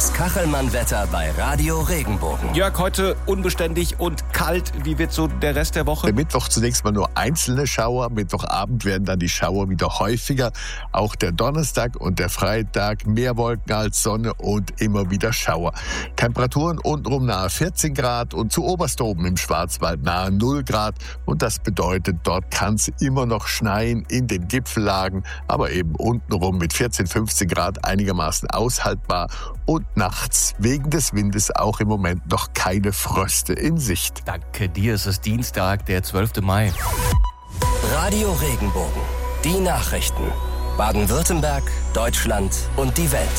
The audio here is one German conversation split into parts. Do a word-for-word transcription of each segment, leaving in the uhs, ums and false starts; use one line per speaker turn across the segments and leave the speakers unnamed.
Das Kachelmann-Wetter bei Radio Regenbogen.
Jörg, heute unbeständig und kalt. Wie wird so der Rest der Woche?
Der Mittwoch zunächst mal nur einzelne Schauer. Mittwochabend werden dann die Schauer wieder häufiger. Auch der Donnerstag und der Freitag mehr Wolken als Sonne und immer wieder Schauer. Temperaturen untenrum nahe vierzehn Grad und zu Oberstoben im Schwarzwald nahe null Grad. Und das bedeutet, dort kann es immer noch schneien in den Gipfellagen, aber eben untenrum mit vierzehn, fünfzehn Grad einigermaßen aushaltbar. Und nachts wegen des Windes auch im Moment noch keine Fröste in Sicht.
Danke dir, es ist Dienstag, der zwölfte Mai.
Radio Regenbogen. Die Nachrichten. Baden-Württemberg, Deutschland und die Welt.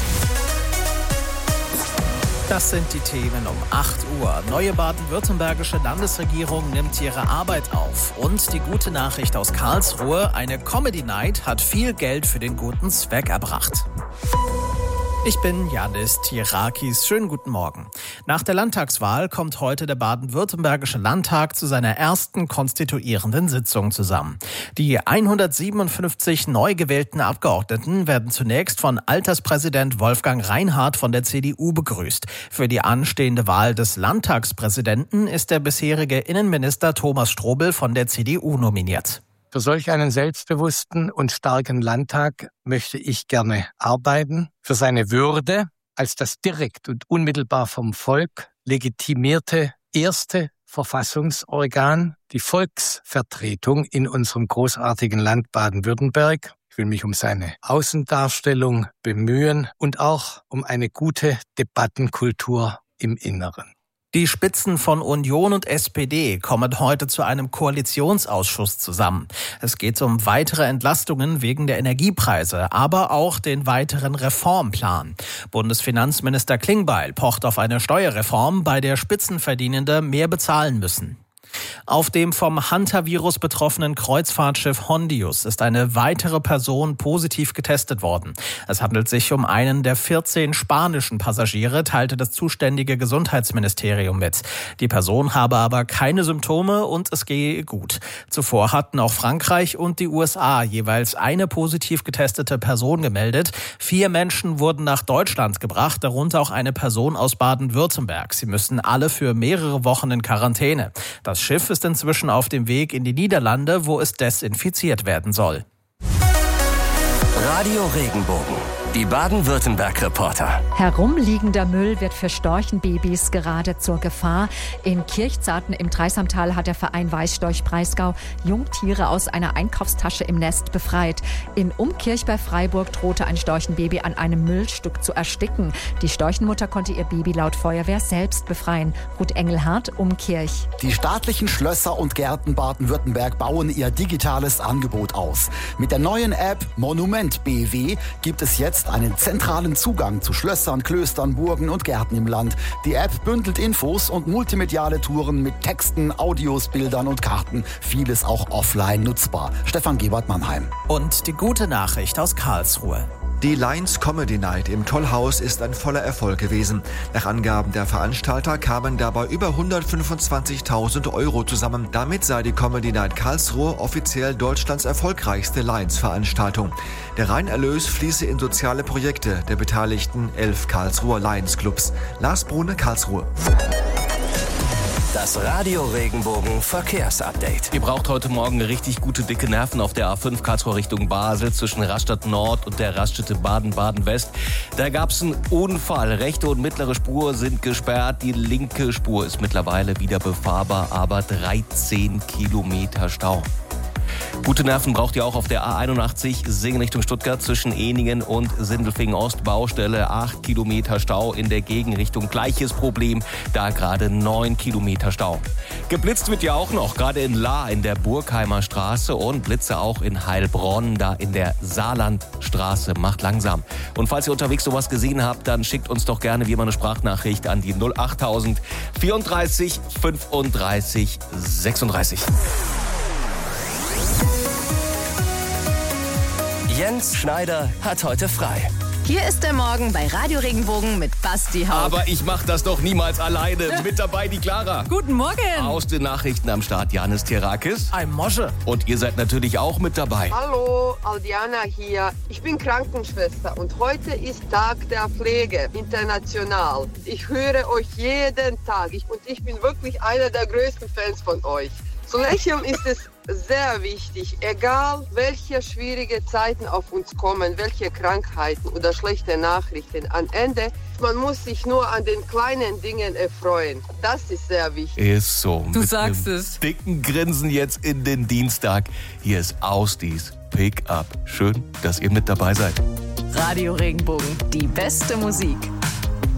Das sind die Themen um acht Uhr. Neue baden-württembergische Landesregierung nimmt ihre Arbeit auf. Und die gute Nachricht aus Karlsruhe, eine Comedy Night hat viel Geld für den guten Zweck erbracht. Ich bin Janis Tirakis. Schönen guten Morgen. Nach der Landtagswahl kommt heute der baden-württembergische Landtag zu seiner ersten konstituierenden Sitzung zusammen. Die hundertsiebenundfünfzig neu gewählten Abgeordneten werden zunächst von Alterspräsident Wolfgang Reinhardt von der C D U begrüßt. Für die anstehende Wahl des Landtagspräsidenten ist der bisherige Innenminister Thomas Strobel von der C D U nominiert.
Für solch einen selbstbewussten und starken Landtag möchte ich gerne arbeiten. Für seine Würde als das direkt und unmittelbar vom Volk legitimierte erste Verfassungsorgan, die Volksvertretung in unserem großartigen Land Baden-Württemberg. Ich will mich um seine Außendarstellung bemühen und auch um eine gute Debattenkultur im Inneren.
Die Spitzen von Union und S P D kommen heute zu einem Koalitionsausschuss zusammen. Es geht um weitere Entlastungen wegen der Energiepreise, aber auch den weiteren Reformplan. Bundesfinanzminister Klingbeil pocht auf eine Steuerreform, bei der Spitzenverdienende mehr bezahlen müssen. Auf dem vom Hantavirus betroffenen Kreuzfahrtschiff Hondius ist eine weitere Person positiv getestet worden. Es handelt sich um einen der vierzehn spanischen Passagiere, teilte das zuständige Gesundheitsministerium mit. Die Person habe aber keine Symptome und es gehe gut. Zuvor hatten auch Frankreich und die U S A jeweils eine positiv getestete Person gemeldet. Vier Menschen wurden nach Deutschland gebracht, darunter auch eine Person aus Baden-Württemberg. Sie müssen alle für mehrere Wochen in Quarantäne. Das Schiff ist inzwischen auf dem Weg in die Niederlande, wo es desinfiziert werden soll.
Radio Regenbogen. Die Baden-Württemberg-Reporter.
Herumliegender Müll wird für Storchenbabys gerade zur Gefahr. In Kirchzarten im Dreisamtal hat der Verein Weißstorch Breisgau Jungtiere aus einer Einkaufstasche im Nest befreit. In Umkirch bei Freiburg drohte ein Storchenbaby an einem Müllstück zu ersticken. Die Storchenmutter konnte ihr Baby laut Feuerwehr selbst befreien. Ruth Engelhardt, Umkirch.
Die staatlichen Schlösser und Gärten Baden-Württemberg bauen ihr digitales Angebot aus. Mit der neuen App Monument B W gibt es jetzt einen zentralen Zugang zu Schlössern, Klöstern, Burgen und Gärten im Land. Die App bündelt Infos und multimediale Touren mit Texten, Audios, Bildern und Karten. Vieles auch offline nutzbar. Stefan Gebert-Mannheim.
Und die gute Nachricht aus Karlsruhe.
Die Lions Comedy Night im Tollhaus ist ein voller Erfolg gewesen. Nach Angaben der Veranstalter kamen dabei über hundertfünfundzwanzigtausend Euro zusammen. Damit sei die Comedy Night Karlsruhe offiziell Deutschlands erfolgreichste Lions-Veranstaltung. Der Reinerlös fließe in soziale Projekte der beteiligten elf Karlsruher Lions Clubs. Lars Brune, Karlsruhe.
Das Radio Regenbogen Verkehrsupdate.
Ihr braucht heute Morgen richtig gute dicke Nerven auf der A fünf Karlsruhe Richtung Basel zwischen Rastatt Nord und der Raststätte Baden-Baden-West. Da gab es einen Unfall. Rechte und mittlere Spur sind gesperrt. Die linke Spur ist mittlerweile wieder befahrbar, aber dreizehn Kilometer Stau. Gute Nerven braucht ihr auch auf der A einundachtzig Singen Richtung Stuttgart zwischen Ehningen und Sindelfingen Ost. Baustelle, acht Kilometer Stau in der Gegenrichtung. Gleiches Problem, da gerade neun Kilometer Stau. Geblitzt wird ja auch noch, gerade in Lahr in der Burgheimer Straße und Blitze auch in Heilbronn, da in der Saarlandstraße. Macht langsam. Und falls ihr unterwegs sowas gesehen habt, dann schickt uns doch gerne wie immer eine Sprachnachricht an die null achttausend vierunddreißig fünfunddreißig sechsunddreißig.
Jens Schneider hat heute frei.
Hier ist der Morgen bei Radio Regenbogen mit Basti Haupt.
Aber ich mache das doch niemals alleine. Mit dabei die Clara.
Guten Morgen.
Aus den Nachrichten am Start Janis Terakis.
Ein Mosche.
Und ihr seid natürlich auch mit dabei.
Hallo, Aldiana hier. Ich bin Krankenschwester und heute ist Tag der Pflege, international. Ich höre euch jeden Tag ich, und ich bin wirklich einer der größten Fans von euch. Zu lächeln ist es sehr wichtig, egal welche schwierige Zeiten auf uns kommen, welche Krankheiten oder schlechte Nachrichten. Am Ende, man muss sich nur an den kleinen Dingen erfreuen. Das ist sehr wichtig.
Ist so.
Du
Mit
sagst
einem
es.
Dicken Grinsen jetzt in den Dienstag. Hier ist Austis Pick Up. Schön, dass ihr mit dabei seid.
Radio Regenbogen, die beste Musik.